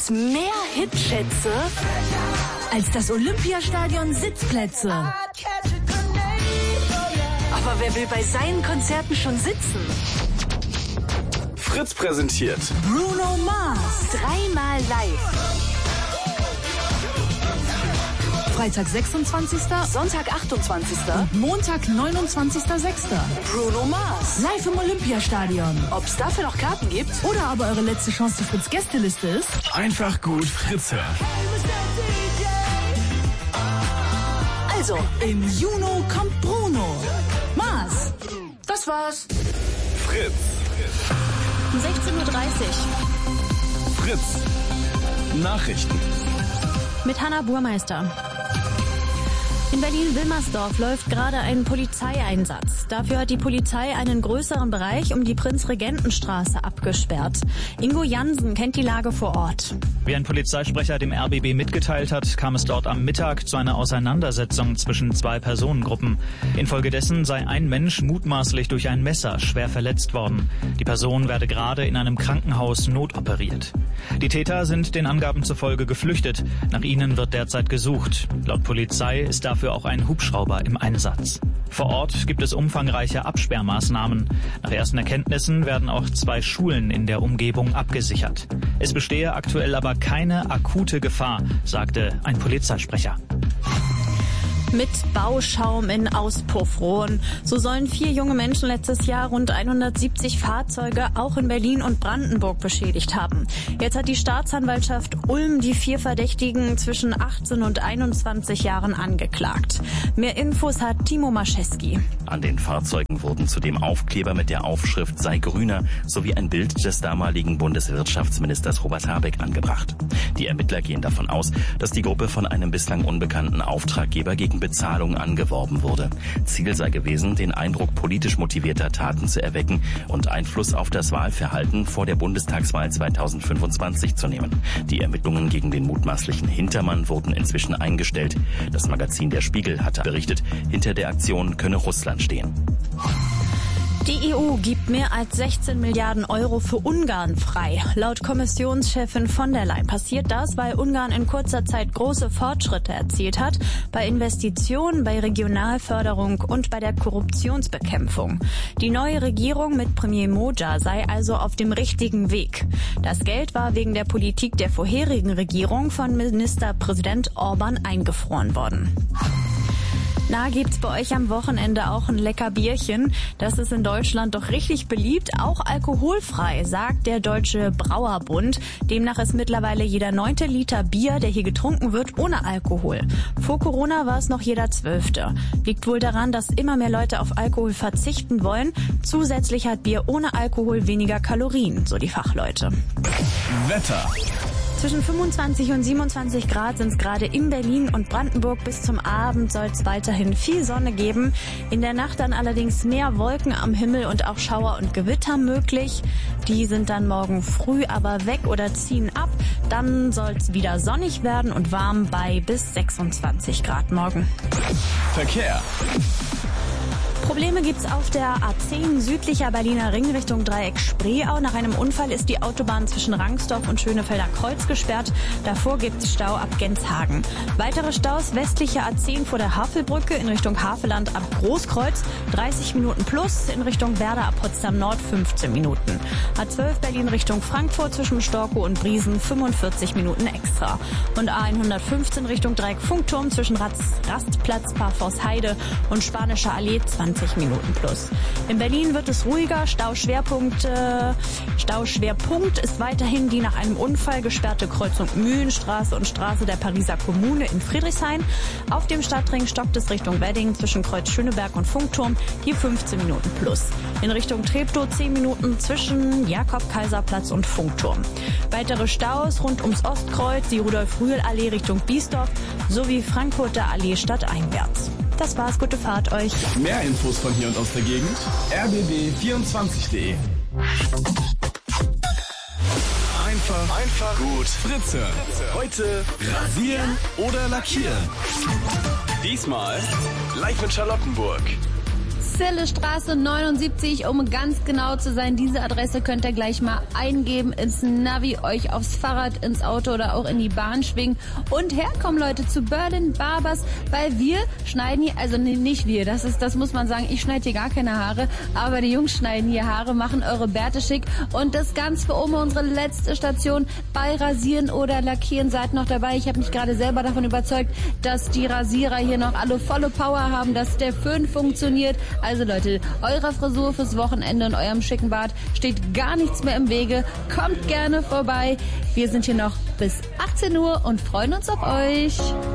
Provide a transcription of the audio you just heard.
gibt's mehr Hitschätze als das Olympiastadion Sitzplätze. Aber wer will bei seinen Konzerten schon sitzen? Fritz präsentiert Bruno Mars. 3-mal live. Freitag 26., Sonntag 28. und Montag 29.06. Bruno Mars. Live im Olympiastadion. Ob's dafür noch Karten gibt? Oder aber eure letzte Chance zur Fritz-Gästeliste ist? einfach gut Fritz hören. Also, im Juni kommt Bruno Mars. Das war's. Fritz. 16:30 Uhr. Fritz. Nachrichten. Mit Hanna Burmeister. In Berlin-Wilmersdorf läuft gerade ein Polizeieinsatz. Dafür hat die Polizei einen größeren Bereich um die Prinz-Regenten-Straße abgesperrt. Ingo Jansen kennt die Lage vor Ort. Wie ein Polizeisprecher dem RBB mitgeteilt hat, kam es dort am Mittag zu einer Auseinandersetzung zwischen zwei Personengruppen. Infolgedessen sei ein Mensch mutmaßlich durch ein Messer schwer verletzt worden. Die Person werde gerade in einem Krankenhaus notoperiert. Die Täter sind den Angaben zufolge geflüchtet. Nach ihnen wird derzeit gesucht. Laut Polizei ist dafür auch ein Hubschrauber im Einsatz. Vor Ort gibt es umfangreiche Absperrmaßnahmen. Nach ersten Erkenntnissen werden auch 2 Schulen in der Umgebung abgesichert. Es bestehe aktuell aber keine akute Gefahr, sagte ein Polizeisprecher. Mit Bauschaum in Auspuffrohren. So sollen 4 junge Menschen letztes Jahr rund 170 Fahrzeuge auch in Berlin und Brandenburg beschädigt haben. Jetzt hat die Staatsanwaltschaft Ulm die 4 Verdächtigen zwischen 18 und 21 Jahren angeklagt. Mehr Infos hat Timo Mascheski. An den Fahrzeugen wurden zudem Aufkleber mit der Aufschrift "Sei grüner" sowie ein Bild des damaligen Bundeswirtschaftsministers Robert Habeck angebracht. Die Ermittler gehen davon aus, dass die Gruppe von einem bislang unbekannten Auftraggeber gegen Bezahlung angeworben wurde. Ziel sei gewesen, den Eindruck politisch motivierter Taten zu erwecken und Einfluss auf das Wahlverhalten vor der Bundestagswahl 2025 zu nehmen. Die Ermittlungen gegen den mutmaßlichen Hintermann wurden inzwischen eingestellt. Das Magazin Der Spiegel hatte berichtet, hinter der Aktion könne Russland stehen. Die EU gibt mehr als 16 Milliarden Euro für Ungarn frei. Laut Kommissionschefin von der Leyen passiert das, weil Ungarn in kurzer Zeit große Fortschritte erzielt hat bei Investitionen, bei Regionalförderung und bei der Korruptionsbekämpfung. Die neue Regierung mit Premier Moja sei also auf dem richtigen Weg. Das Geld war wegen der Politik der vorherigen Regierung von Ministerpräsident Orban eingefroren worden. Na, gibt's bei euch am Wochenende auch ein lecker Bierchen? Das ist in Deutschland doch richtig beliebt, auch alkoholfrei, sagt der Deutsche Brauerbund. Demnach ist mittlerweile jeder 9. Liter Bier, der hier getrunken wird, ohne Alkohol. Vor Corona war es noch jeder 12. Liegt wohl daran, dass immer mehr Leute auf Alkohol verzichten wollen. Zusätzlich hat Bier ohne Alkohol weniger Kalorien, so die Fachleute. Wetter. Zwischen 25 und 27 Grad sind es gerade in Berlin und Brandenburg. Bis zum Abend soll es weiterhin viel Sonne geben. In der Nacht dann allerdings mehr Wolken am Himmel und auch Schauer und Gewitter möglich. Die sind dann morgen früh aber weg oder ziehen ab. Dann soll es wieder sonnig werden und warm bei bis 26 Grad morgen. Verkehr. Probleme gibt's auf der A10 südlicher Berliner Ring Richtung Dreieck Spreeau. Nach einem Unfall ist die Autobahn zwischen Rangsdorf und Schönefelder Kreuz gesperrt. Davor gibt's Stau ab Genshagen. Weitere Staus westliche A10 vor der Havelbrücke in Richtung Havelland ab Großkreuz 30 Minuten plus, in Richtung Werder ab Potsdam Nord 15 Minuten. A12 Berlin Richtung Frankfurt zwischen Storkow und Briesen 45 Minuten extra. Und A115 Richtung Dreieck Funkturm zwischen Rastplatz, Parforce-Heide und Spanischer Allee 20 Minuten plus. In Berlin wird es ruhiger. Stauschwerpunkt ist weiterhin die nach einem Unfall gesperrte Kreuzung Mühlenstraße und Straße der Pariser Kommune in Friedrichshain. Auf dem Stadtring stockt es Richtung Wedding zwischen Kreuz Schöneberg und Funkturm, hier 15 Minuten plus. In Richtung Treptow 10 Minuten zwischen Jakob-Kaiser-Platz und Funkturm. Weitere Staus rund ums Ostkreuz, die Rudolf-Rühl-Allee Richtung Biesdorf sowie Frankfurter Allee stadteinwärts. Das war's, gute Fahrt euch. Mehr Infos von hier und aus der Gegend. rbb24.de. Einfach gut Fritz hören. Heute rasieren oder lackieren. Diesmal live in Charlottenburg. Zillestraße 79, um ganz genau zu sein. Diese Adresse könnt ihr gleich mal eingeben ins Navi, euch aufs Fahrrad, ins Auto oder auch in die Bahn schwingen und herkommen, Leute, zu Berlin Barbers, weil wir schneiden hier, also nicht wir, das muss man sagen, ich schneide hier gar keine Haare, aber die Jungs schneiden hier Haare, machen eure Bärte schick und das ganz für Oma, unsere letzte Station. Bei Rasieren oder Lackieren seid noch dabei. Ich habe mich gerade selber davon überzeugt, dass die Rasierer hier noch alle volle Power haben, dass der Föhn funktioniert. Also Leute, eurer Frisur fürs Wochenende und eurem schicken Bart steht gar nichts mehr im Wege. Kommt gerne vorbei. Wir sind hier noch bis 18 Uhr und freuen uns auf euch.